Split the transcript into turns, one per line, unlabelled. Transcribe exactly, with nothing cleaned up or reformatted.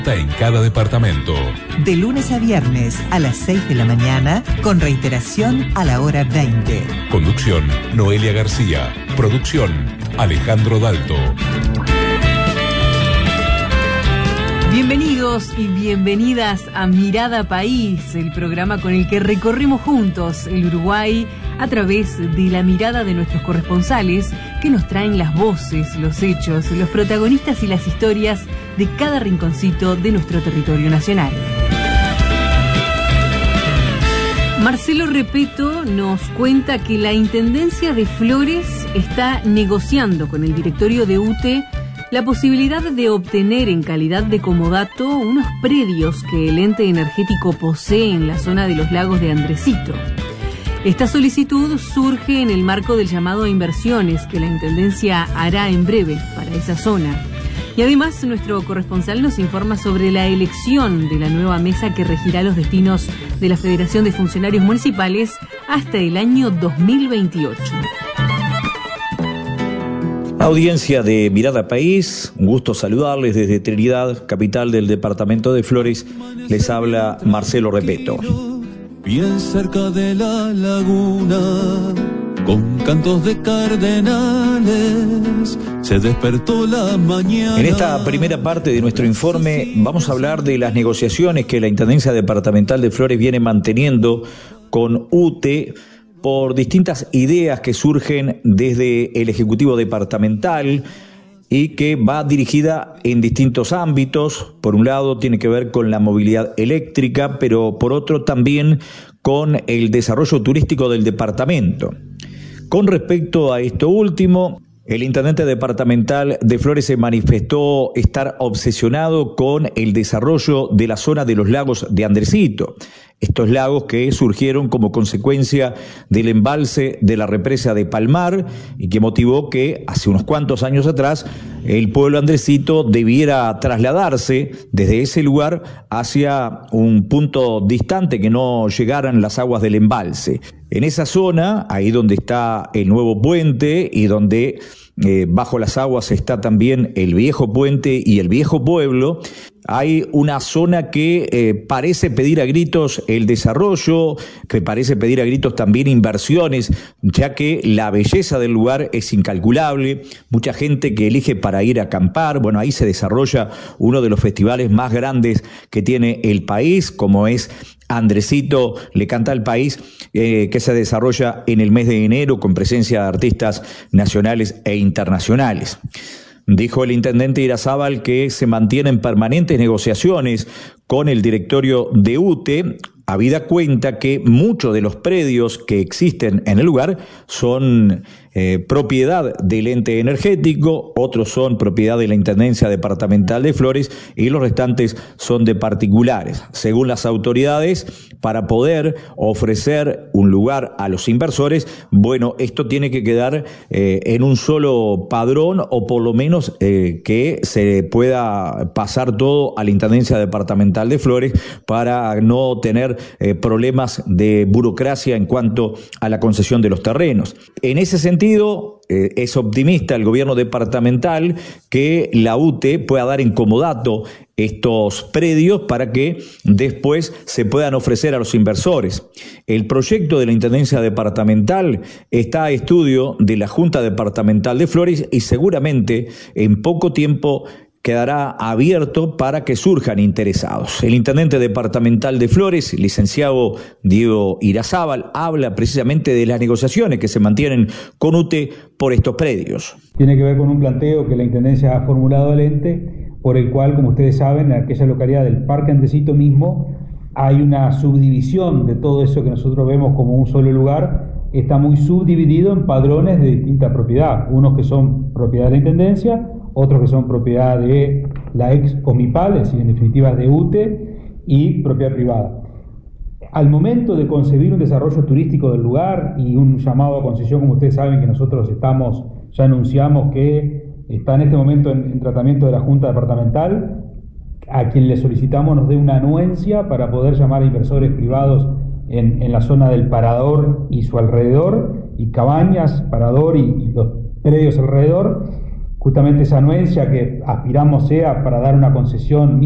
en cada departamento.
De lunes a viernes a las seis de la mañana, con reiteración a la hora veinte.
Conducción, Noelia García. Producción, Alejandro Dalto.
Bienvenidos y bienvenidas a Mirada País, el programa con el que recorremos juntos el Uruguay a través de la mirada de nuestros corresponsales que nos traen las voces, los hechos, los protagonistas y las historias de cada rinconcito de nuestro territorio nacional. Marcelo Repetto nos cuenta que la Intendencia de Flores está negociando con el directorio de U T E la posibilidad de obtener en calidad de comodato unos predios que el ente energético posee en la zona de los lagos de Andresito. Esta solicitud surge en el marco del llamado a inversiones que la Intendencia hará en breve para esa zona. Y además nuestro corresponsal nos informa sobre la elección de la nueva mesa que regirá los destinos de la Federación de Funcionarios Municipales hasta el año dos mil veintiocho.
Audiencia de Mirada País, un gusto saludarles desde Trinidad, capital del departamento de Flores. Les habla Marcelo Repetto.
Bien cerca de la laguna, con cantos de cardenales, se despertó la mañana.
En esta primera parte de nuestro informe vamos a hablar de las negociaciones que la Intendencia Departamental de Flores viene manteniendo con U T E por distintas ideas que surgen desde el Ejecutivo Departamental y que va dirigida en distintos ámbitos. Por un lado tiene que ver con la movilidad eléctrica, pero por otro también con el desarrollo turístico del departamento. Con respecto a esto último, el intendente departamental de Flores se manifestó estar obsesionado con el desarrollo de la zona de los lagos de Andresito. Estos lagos que surgieron como consecuencia del embalse de la represa de Palmar y que motivó que hace unos cuantos años atrás el pueblo andresito debiera trasladarse desde ese lugar hacia un punto distante que no llegaran las aguas del embalse. En esa zona, ahí donde está el nuevo puente y donde eh, bajo las aguas está también el viejo puente y el viejo pueblo, hay una zona que eh, parece pedir a gritos el desarrollo, que parece pedir a gritos también inversiones, ya que la belleza del lugar es incalculable. Mucha gente que elige para ir a acampar. Bueno, ahí se desarrolla uno de los festivales más grandes que tiene el país, como es Andresito le canta al país, eh, que se desarrolla en el mes de enero con presencia de artistas nacionales e internacionales. Dijo el intendente Irazábal que se mantienen permanentes negociaciones con el directorio de U T E, habida cuenta que muchos de los predios que existen en el lugar son eh, propiedad del ente energético, otros son propiedad de la Intendencia Departamental de Flores y los restantes son de particulares. Según las autoridades, para poder ofrecer un lugar a los inversores, bueno, esto tiene que quedar eh, en un solo padrón o por lo menos eh, que se pueda pasar todo a la Intendencia Departamental de Flores para no tener eh, problemas de burocracia en cuanto a la concesión de los terrenos. En ese sentido, eh, es optimista el gobierno departamental que la U T E pueda dar en comodato estos predios para que después se puedan ofrecer a los inversores. El proyecto de la Intendencia Departamental está a estudio de la Junta Departamental de Flores y seguramente en poco tiempo quedará abierto para que surjan interesados. El intendente departamental de Flores, licenciado Diego Irazábal, habla precisamente de las negociaciones que se mantienen con U T E por estos predios.
Tiene que ver con un planteo que la Intendencia ha formulado al ente, por el cual, como ustedes saben, en aquella localidad del Parque Andresito mismo hay una subdivisión de todo eso que nosotros vemos como un solo lugar. Está muy subdividido en padrones de distinta propiedad, unos que son propiedad de la Intendencia, otros que son propiedad de la ex Comipal, es decir, en definitiva de U T E, y propiedad privada. Al momento de concebir un desarrollo turístico del lugar y un llamado a concesión, como ustedes saben que nosotros estamos, ya anunciamos que está en este momento en, en tratamiento de la Junta Departamental, a quien le solicitamos nos dé una anuencia para poder llamar a inversores privados en, en la zona del Parador y su alrededor, y Cabañas, Parador y, y los predios alrededor. Justamente esa anuencia que aspiramos sea para dar una concesión